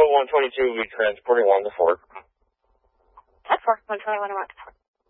Bravo 122, we transporting 1 to 4. 10-4, 121 to 4.